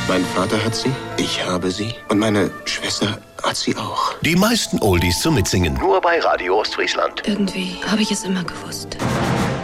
Mein Vater hat sie, ich habe sie und meine Schwester hat sie auch. Die meisten Oldies zum Mitsingen. Nur bei Radio Ostfriesland. Irgendwie habe ich es immer gewusst.